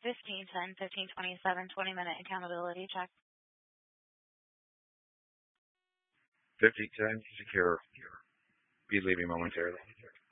1510, 1527, 20-minute accountability check. 5010, secure. Be leaving momentarily.